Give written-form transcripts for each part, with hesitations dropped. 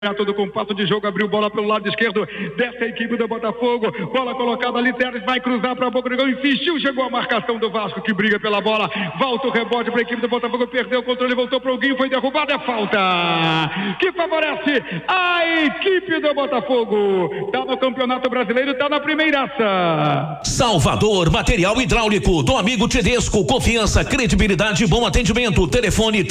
Todo compasso de jogo, abriu bola pelo lado esquerdo, desce a equipe do Botafogo, bola colocada ali, Teles vai cruzar para a boca do gol, insistiu, chegou a marcação do Vasco que briga pela bola, volta o rebote para a equipe do Botafogo, perdeu o controle, voltou para o Guinho, foi derrubado, é falta que favorece a equipe do Botafogo, tá no Campeonato Brasileiro, tá na primeiraça. Salvador, material hidráulico do amigo Tedesco, confiança, credibilidade, bom atendimento, telefone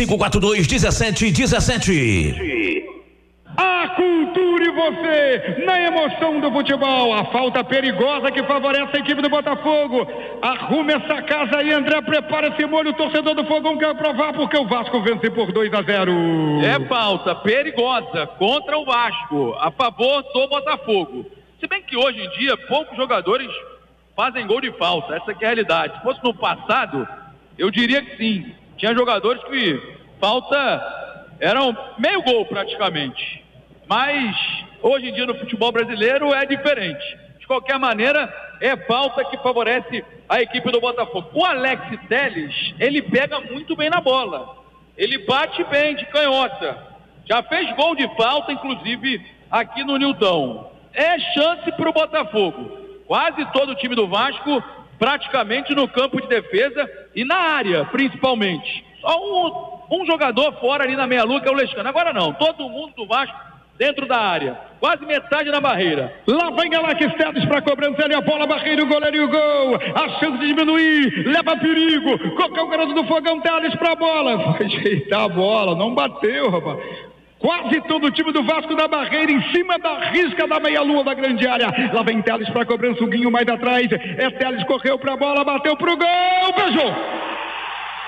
3542-1717. A cultura e você, na emoção do futebol, a falta perigosa que favorece a equipe do Botafogo. Arrume essa casa aí, André, prepara esse molho, o torcedor do Fogão quer provar porque o Vasco vence por 2-0. É falta perigosa contra o Vasco, a favor do Botafogo. Se bem que hoje em dia poucos jogadores fazem gol de falta, essa que é a realidade. Se fosse no passado, eu diria que sim. Tinha jogadores que falta eram meio gol praticamente. Mas hoje em dia no futebol brasileiro é diferente. De qualquer maneira, é falta que favorece a equipe do Botafogo. O Alex Teles, ele pega muito bem na bola. Ele bate bem de canhota. Já fez gol de falta, inclusive, aqui no Newton. É chance para o Botafogo. Quase todo o time do Vasco, praticamente no campo de defesa e na área, principalmente. Só um jogador fora ali na meia-lua, que é o Lescano. Agora não, todo mundo do Vasco dentro da área, quase metade na barreira. Lá vem Alex Teles para cobrança, ali a bola, barreira, o goleiro e o gol. A chance de diminuir, leva perigo. Qualquer o garoto do Fogão, Teles para a bola. Vai ajeitar a bola, não bateu, rapaz. Quase todo o time do Vasco da barreira, em cima da risca da meia-lua da grande área. Lá vem Teles para cobrança, o Guinho mais atrás. É Teles, correu para a bola, bateu pro gol, beijou.